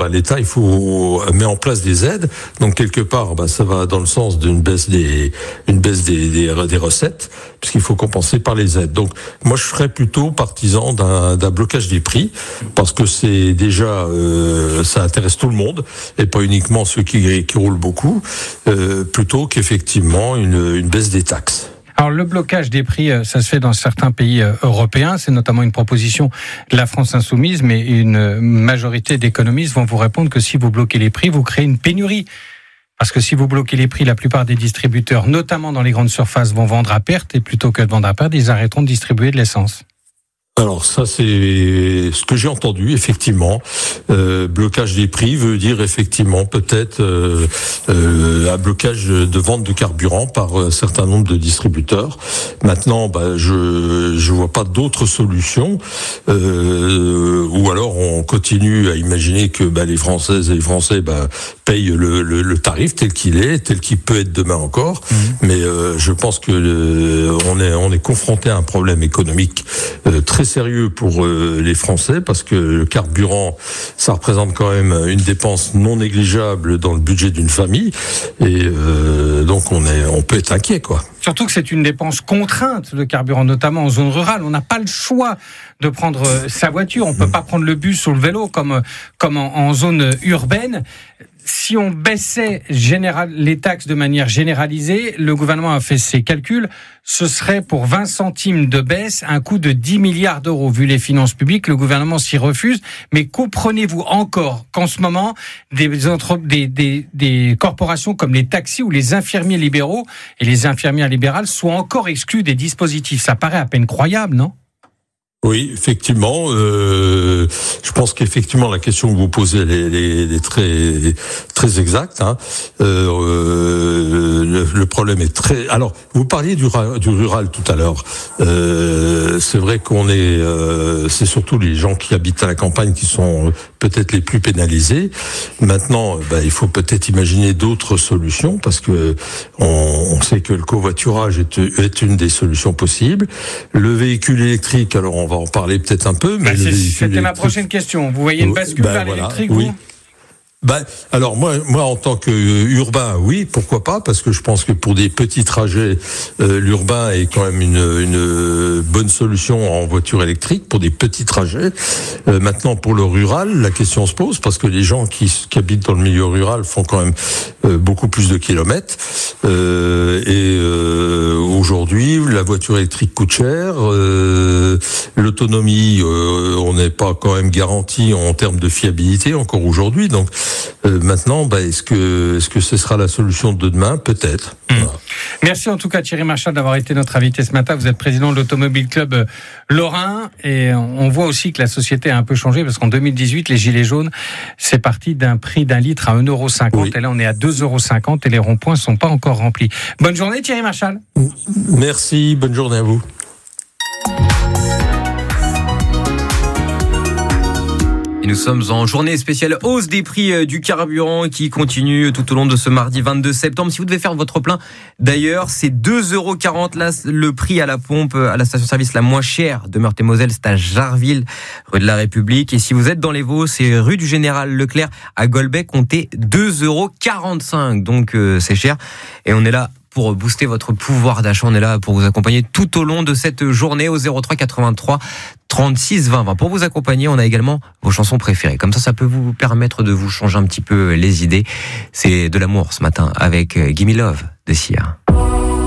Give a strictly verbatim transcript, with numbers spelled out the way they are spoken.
bah, l'État, il faut mettre en place des aides. Donc quelque part, bah, ça va dans le sens d'une baisse des, une baisse des, des, des recettes, puisqu'il faut compenser par les aides. Donc moi, je serais plutôt partisan d'un, d'un blocage des prix, parce que c'est déjà, euh, ça intéresse tout le monde, et pas uniquement ceux qui, qui roulent beaucoup, euh, plutôt qu'effectivement une, une baisse des taxes. Alors le blocage des prix, ça se fait dans certains pays européens, c'est notamment une proposition de la France insoumise, mais une majorité d'économistes vont vous répondre que si vous bloquez les prix, vous créez une pénurie. Parce que si vous bloquez les prix, la plupart des distributeurs, notamment dans les grandes surfaces, vont vendre à perte, et plutôt que de vendre à perte, ils arrêteront de distribuer de l'essence. Alors ça, c'est ce que j'ai entendu, effectivement. Euh, blocage des prix veut dire effectivement peut-être euh, euh, un blocage de vente de carburant par un certain nombre de distributeurs. Maintenant, bah, je je vois pas d'autres solutions. Euh, ou alors on continue à imaginer que bah, les Françaises et les Français bah, payent le, le, le tarif tel qu'il est, tel qu'il peut être demain encore. Mmh. Mais euh, je pense que le, on est on est confronté à un problème économique euh, très sérieux pour euh, les Français, parce que le carburant, ça représente quand même une dépense non négligeable dans le budget d'une famille, et euh, donc on est, on peut être inquiet, quoi. Surtout que c'est une dépense contrainte, le carburant, notamment en zone rurale. On n'a pas le choix de prendre sa voiture, on peut pas prendre le bus ou le vélo comme comme en, en zone urbaine. Si on baissait général, les taxes de manière généralisée, le gouvernement a fait ses calculs, ce serait pour vingt centimes de baisse un coût de dix milliards d'euros. Vu les finances publiques, le gouvernement s'y refuse. Mais comprenez-vous encore qu'en ce moment, des, entre, des, des, des corporations comme les taxis ou les infirmiers libéraux et les infirmières libérales soient encore exclus des dispositifs? Ça paraît à peine croyable, non ? Oui, effectivement. Euh, je pense qu'effectivement la question que vous posez, elle est, elle est, elle est très très exacte. Hein. Euh, euh, le, le problème est très. Alors, vous parliez du, du rural tout à l'heure. Euh, c'est vrai qu'on est. Euh, c'est surtout les gens qui habitent à la campagne qui sont peut-être les plus pénalisés. Maintenant, bah, il faut peut-être imaginer d'autres solutions, parce que on, on sait que le covoiturage est, est une des solutions possibles. Le véhicule électrique, alors on va en parler peut-être un peu. Mais bah, le c'était électrique... ma prochaine question. Vous voyez une bascule bah, vers voilà, l'électrique, oui. vous ? Ben, alors moi, moi en tant que urbain, oui, pourquoi pas, parce que je pense que pour des petits trajets, euh, l'urbain est quand même une, une bonne solution en voiture électrique pour des petits trajets. Euh, maintenant, pour le rural, la question se pose, parce que les gens qui, qui habitent dans le milieu rural font quand même euh, beaucoup plus de kilomètres. Euh, et euh, aujourd'hui, la voiture électrique coûte cher. Euh, l'autonomie, euh, on n'est pas quand même garanti en termes de fiabilité encore aujourd'hui, donc. Euh, maintenant, bah, est-ce que est-ce que ce sera la solution de demain ? Peut-être. Mmh. Voilà. Merci en tout cas Thierry Marchal d'avoir été notre invité ce matin. Vous êtes président de l'Automobile Club Lorrain, et on voit aussi que la société a un peu changé, parce qu'en deux mille dix-huit, les gilets jaunes, c'est parti d'un prix d'un litre à un euro cinquante, oui. Et là on est à deux euros cinquante et les ronds-points ne sont pas encore remplis. Bonne journée Thierry Marchal. Merci, bonne journée à vous. Et nous sommes en journée spéciale hausse des prix du carburant qui continue tout au long de ce mardi vingt-deux septembre. Si vous devez faire votre plein, d'ailleurs, c'est deux euros quarante là, le prix à la pompe à la station-service la moins chère de Meurthe-et-Moselle, c'est à Jarville, rue de la République. Et si vous êtes dans les Vosges, c'est rue du Général Leclerc à Golbet, comptez deux euros quarante-cinq. Donc euh, c'est cher. Et on est là pour booster votre pouvoir d'achat. On est là pour vous accompagner tout au long de cette journée au zéro trois quatre-vingt-trois trente-six vingt vingt. Pour vous accompagner, on a également vos chansons préférées. Comme ça, ça peut vous permettre de vous changer un petit peu les idées. C'est de l'amour ce matin avec Gimme Love de Sia.